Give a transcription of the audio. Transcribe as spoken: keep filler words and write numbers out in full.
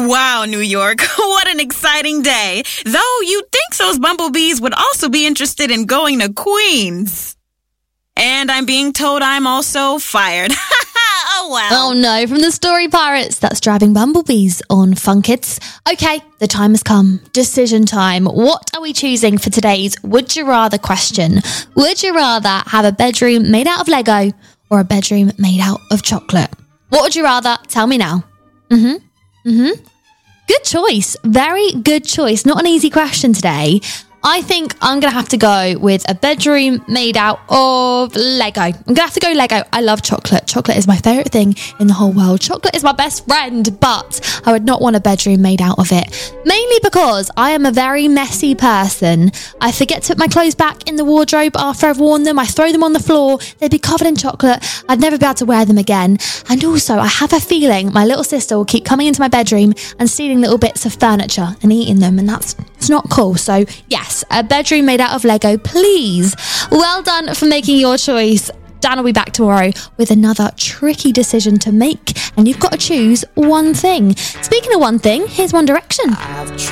Wow, New York, what an exciting day. Though you'd think those bumblebees would also be interested in going to Queens. And I'm being told I'm also fired. Oh, well. Oh no, from the Story Pirates, that's Driving Bumblebees on Fun Kids. Okay, the time has come. Decision time. What are we choosing for today's Would You Rather question? Would you rather have a bedroom made out of Lego or a bedroom made out of chocolate? What would you rather? Tell me now. Mm-hmm. Mm-hmm. Good choice. Very good choice. Not an easy question today. I think I'm going to have to go with a bedroom made out of Lego. I'm going to have to go Lego. I love chocolate. Chocolate is my favourite thing in the whole world. Chocolate is my best friend, but I would not want a bedroom made out of it. Mainly because I am a very messy person. I forget to put my clothes back in the wardrobe after I've worn them. I throw them on the floor. They'd be covered in chocolate. I'd never be able to wear them again. And also, I have a feeling my little sister will keep coming into my bedroom and stealing little bits of furniture and eating them. And that's it's not cool. So, yes, a bedroom made out of Lego, please. Well done for making your choice. Dan will be back tomorrow with another tricky decision to make, and you've got to choose one thing. Speaking of one thing, here's One Direction.